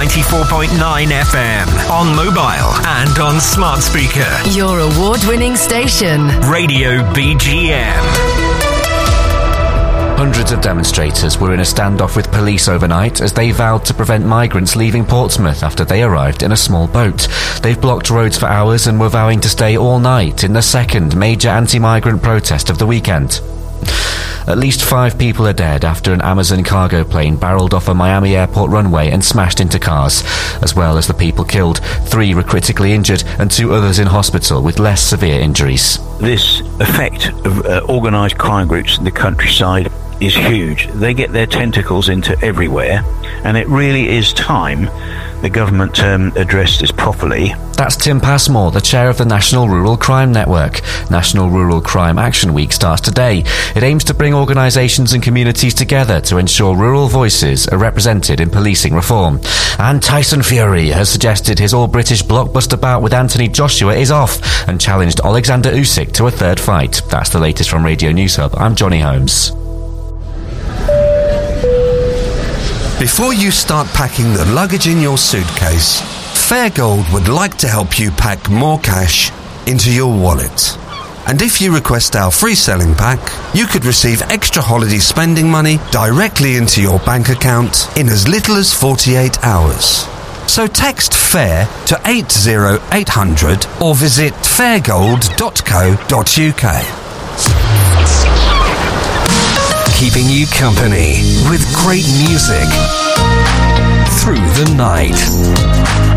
94.9 FM. On mobile and on smart speaker. Your award-winning station. Radio BGM. Hundreds of demonstrators were in a standoff with police overnight as they vowed to prevent migrants leaving Portsmouth after they arrived in a small boat. They've blocked roads for hours and were vowing to stay all night in the second major anti-migrant protest of the weekend. At least 5 people are dead after an Amazon cargo plane barreled off a Miami airport runway and smashed into cars. As well as the people killed, 3 were critically injured and 2 others in hospital with less severe injuries. This effect of organised crime groups in the countryside is huge. They get their tentacles into everywhere, and it really is time the government addressed this properly. That's Tim Passmore, the chair of the National Rural Crime Network. National Rural Crime Action Week starts today. It aims to bring organisations and communities together to ensure rural voices are represented in policing reform. And Tyson Fury has suggested his all-British blockbuster bout with Anthony Joshua is off and challenged Alexander Usyk to a third fight. That's the latest from Radio News Hub. I'm Johnny Holmes. Before you start packing the luggage in your suitcase, Fairgold would like to help you pack more cash into your wallet. And if you request our free selling pack, you could receive extra holiday spending money directly into your bank account in as little as 48 hours. So text FAIR to 80800 or visit fairgold.co.uk. Keeping you company with great music through the night.